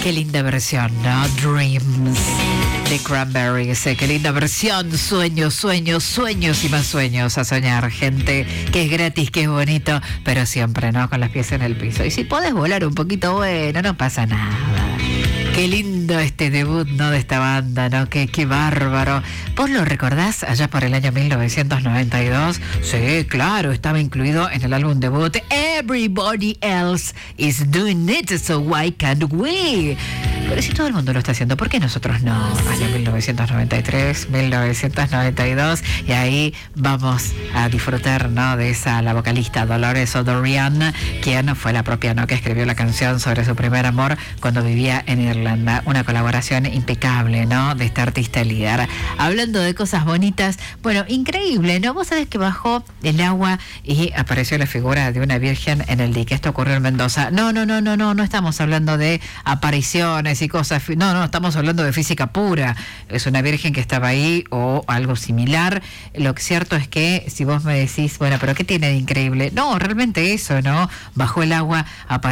Qué linda versión, ¿no? Dreams de Cranberries. Qué linda versión. Sueños, sueños, sueños y más sueños a soñar, gente. Que es gratis, que es bonito, pero siempre, ¿no? Con las pies en el piso. Y si podés volar un poquito, bueno, no pasa nada. Qué lindo este debut, ¿no? De esta banda, ¿no? Qué bárbaro. ¿Vos lo recordás allá por el año 1992? Sí, claro, estaba incluido en el álbum debut Everybody Else is Doing It, so why can't we? Pero si todo el mundo lo está haciendo, ¿por qué nosotros no? Año 1993, 1992, y ahí vamos a disfrutar, ¿no? De la vocalista Dolores O'Dorian, quien fue la propia, ¿no? Que escribió la canción sobre su primer amor cuando vivía en Irlanda. Una colaboración impecable, ¿no? De esta artista líder. Hablando de cosas bonitas, bueno, increíble, ¿no? Vos sabés que bajó el agua y apareció la figura de una virgen en el dique. Esto ocurrió en Mendoza. No estamos hablando de apariciones y cosas, no, estamos hablando de física pura. Es una virgen que estaba ahí o algo similar. Lo cierto es que si vos me decís, bueno, pero ¿qué tiene de increíble? No, realmente eso, ¿no? Bajó el agua, apareció